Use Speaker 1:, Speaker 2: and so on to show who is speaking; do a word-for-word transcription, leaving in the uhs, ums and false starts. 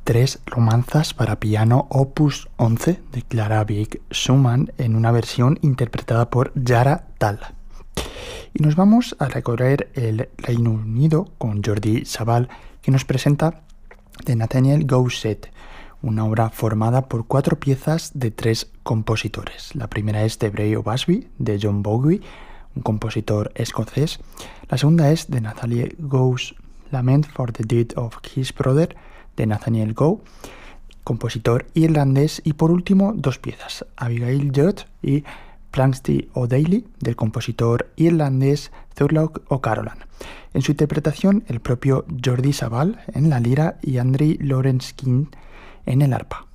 Speaker 1: Tres romanzas para piano opus once de Clara Wieck Schumann en una versión interpretada por Yara Tal. Y nos vamos a recorrer el Reino Unido con Jordi Savall, que nos presenta The Nathaniel Gow Set, una obra formada por cuatro piezas de tres compositores. La primera es The Bray of Ashby de John Bowie, un compositor escocés. La segunda es The Nathaniel Gow's Lament for the Death of His Brother de Nathaniel Gow, compositor irlandés. Y por último, dos piezas, Abigail Judd y Planxty O'Daly, del compositor irlandés Thurlough O'Carolan. En su interpretación, el propio Jordi Savall en la lira y Andrew Lawrence King en el arpa.